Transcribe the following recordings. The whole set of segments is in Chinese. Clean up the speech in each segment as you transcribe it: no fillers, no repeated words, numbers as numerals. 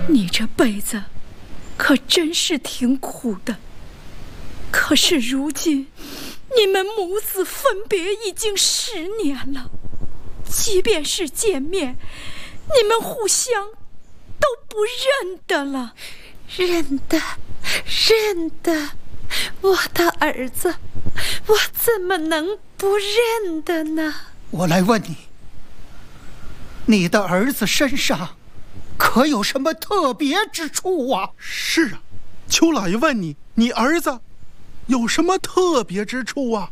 你这辈子可真是挺苦的。可是如今你们母子分别已经10年了，即便是见面，你们互相都不认得了。 认得，我的儿子，我怎么能不认得呢？ 我来问你，你的儿子身上可有什么特别之处啊？ 是啊，邱老爷问你，你儿子有什么特别之处啊？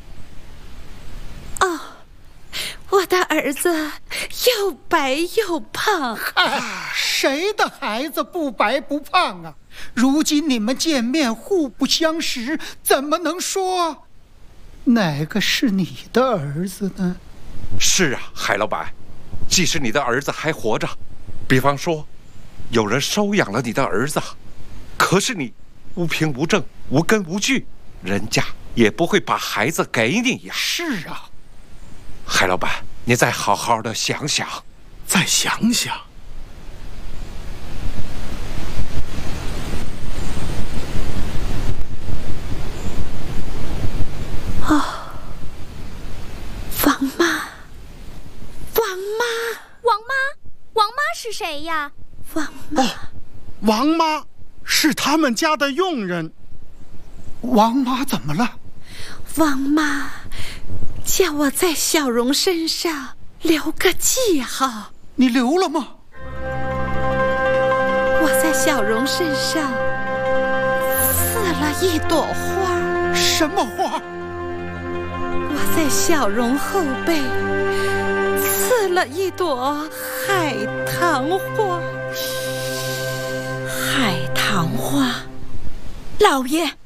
哦，我的儿子又白又胖。 谁的孩子不白不胖啊？如今你们见面互不相识，怎么能说哪个是你的儿子呢？ 是啊，海老板，即使你的儿子还活着，比方说有人收养了你的儿子，可是你无凭无证，无根无据，人家也不会把孩子给你呀。 是啊， 海老板，你再好好的想想， 再想想。 哦， 王妈是谁呀？ 王妈。 哦，王妈是他们家的佣人。 王妈怎么了？ 王妈叫我在小荣身上留个记号。 你留了吗？ 我在小荣身上刺了一朵花。 什么花？ 我在小荣后背刺了一朵海棠花。 海棠花，老爷。